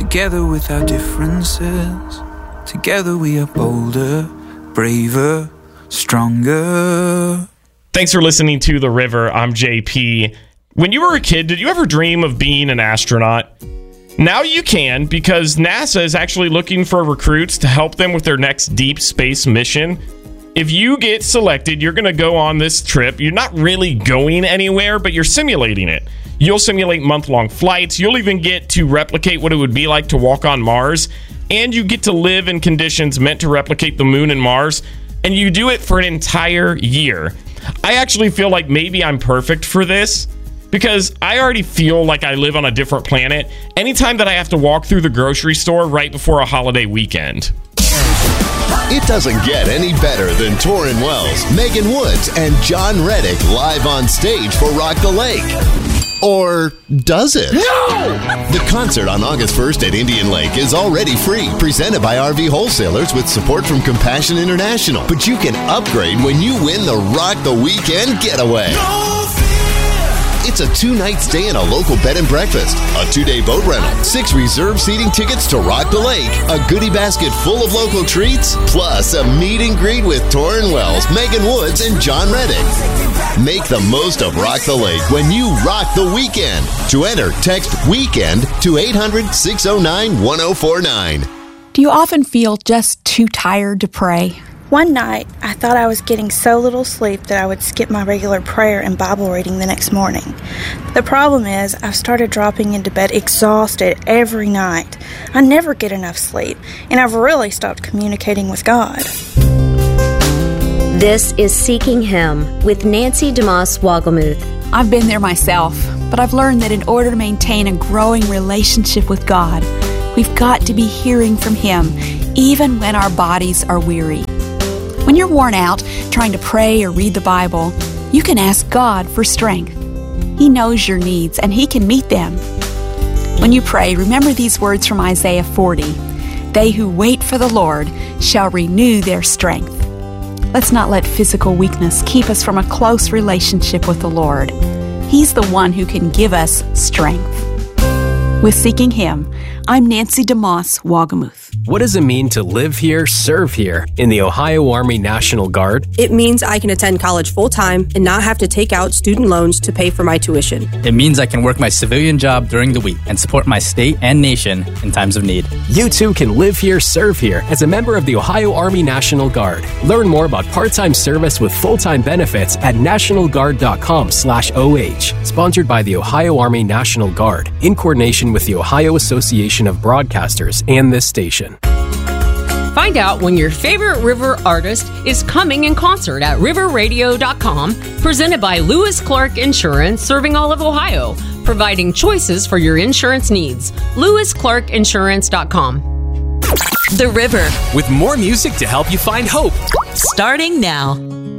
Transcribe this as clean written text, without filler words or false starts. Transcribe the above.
Together with our differences, together we are bolder, braver, stronger. Thanks for listening to The River. I'm JP. When you were a kid, did you ever dream of being an astronaut? Now you can, because NASA is actually looking for recruits to help them with their next deep space mission. If you get selected, you're going to go on this trip. You're not really going anywhere, but you're simulating it. You'll simulate month-long flights. You'll even get to replicate what it would be like to walk on Mars. And you get to live in conditions meant to replicate the moon and Mars. And you do it for an entire year. I actually feel like maybe I'm perfect for this, because I already feel like I live on a different planet anytime that I have to walk through the grocery store right before a holiday weekend. It doesn't get any better than Torrin Wells, Megan Woods, and John Reddick live on stage for Rock the Lake. Or does it? No! The concert on August 1st at Indian Lake is already free, presented by RV Wholesalers with support from Compassion International. But you can upgrade when you win the Rock the Weekend Getaway. It's a 2-night stay in a local bed and breakfast, a 2-day boat rental, 6 reserved seating tickets to Rock the Lake, a goodie basket full of local treats, plus a meet and greet with Torrin Wells, Megan Woods, and John Reddick. Make the most of Rock the Lake when you rock the weekend. To enter, text WEEKEND to 800-609-1049. Do you often feel just too tired to pray? One night, I thought I was getting so little sleep that I would skip my regular prayer and Bible reading the next morning. The problem is, I've started dropping into bed exhausted every night. I never get enough sleep, and I've really stopped communicating with God. This is Seeking Him with Nancy DeMoss Wogelmuth. I've been there myself, but I've learned that in order to maintain a growing relationship with God, we've got to be hearing from Him, even when our bodies are weary. When you're worn out trying to pray or read the Bible, you can ask God for strength. He knows your needs and He can meet them. When you pray, remember these words from Isaiah 40. They who wait for the Lord shall renew their strength. Let's not let physical weakness keep us from a close relationship with the Lord. He's the one who can give us strength. With Seeking Him, I'm Nancy DeMoss Wogelmuth. What does it mean to live here, serve here in the Ohio Army National Guard? It means I can attend college full-time and not have to take out student loans to pay for my tuition. It means I can work my civilian job during the week and support my state and nation in times of need. You too can live here, serve here as a member of the Ohio Army National Guard. Learn more about part-time service with full-time benefits at nationalguard.com/OH. Sponsored by the Ohio Army National Guard in coordination with the Ohio Association of Broadcasters and this station. Find out when your favorite River artist is coming in concert at riverradio.com, presented by Lewis Clark Insurance, serving all of Ohio, providing choices for your insurance needs. LewisClarkInsurance.com. The River. With more music to help you find hope. Starting now.